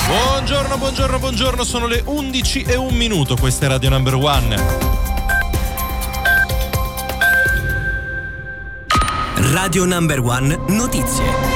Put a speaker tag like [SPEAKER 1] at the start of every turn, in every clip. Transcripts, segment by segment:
[SPEAKER 1] Buongiorno, sono le 11:01, questa è Radio Number One.
[SPEAKER 2] Radio Number One Notizie.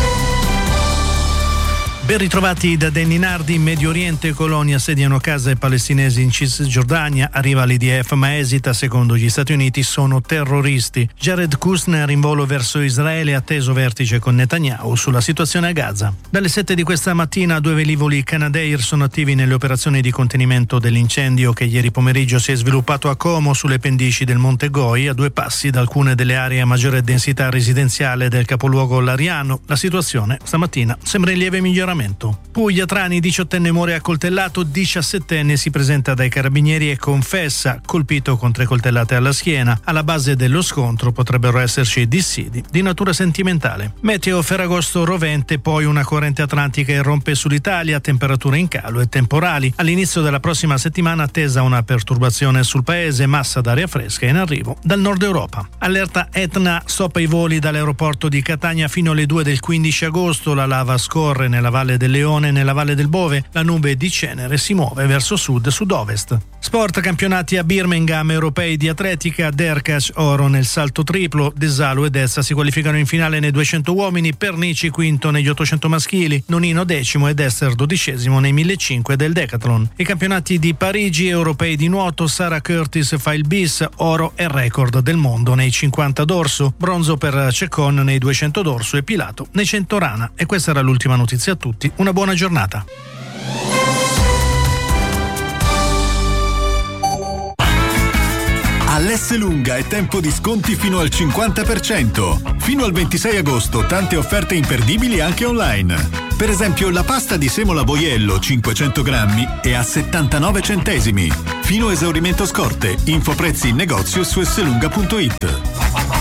[SPEAKER 3] Ben ritrovati da Danny Nardi. In Medio Oriente i coloni assediano case palestinesi in Cisgiordania. Arriva l'IDF ma esita, secondo gli Stati Uniti sono terroristi. Jared Kushner in volo verso Israele, atteso vertice con Netanyahu sulla situazione a Gaza. Dalle 7 di questa mattina 2 velivoli Canadair sono attivi nelle operazioni di contenimento dell'incendio che ieri pomeriggio si è sviluppato a Como sulle pendici del Monte Goi, a 2 passi da alcune delle aree a maggiore densità residenziale del capoluogo lariano. La situazione stamattina sembra in lieve miglioramento. Puglia, Trani, 18enne muore accoltellato, 17enne si presenta dai carabinieri e confessa, colpito con 3 coltellate alla schiena. Alla base dello scontro potrebbero esserci dissidi di natura sentimentale. Meteo: Ferragosto rovente, poi una corrente atlantica irrompe sull'Italia, temperature in calo e temporali. All'inizio della prossima settimana attesa una perturbazione sul paese, massa d'aria fresca in arrivo dal nord Europa. Allerta Etna, stop ai voli dall'aeroporto di Catania fino alle 2 del 15 agosto, la lava scorre nella Valle del Leone e nella Valle del Bove, la nube di cenere si muove verso sud-sud-ovest. Sport: campionati a Birmingham, europei di atletica, Derkach oro nel salto triplo, Desalu ed Essa si qualificano in finale nei 200 uomini, Pernici quinto negli 800 maschili, Nonino decimo ed Esser 12° nei 1500 del decathlon. I campionati di Parigi, europei di nuoto, Sara Curtis fa il bis, oro e record del mondo nei 50 dorso, bronzo per Ceccon nei 200 dorso e Pilato nei 100 rana. E questa era l'ultima notizia a tutti. Una buona giornata.
[SPEAKER 4] All'Esselunga è tempo di sconti fino al 50%. Fino al 26 agosto tante offerte imperdibili anche online. Per esempio la pasta di semola Boiello 500 grammi è a 79 centesimi. Fino a esaurimento scorte. Infoprezzi in negozio su esselunga.it.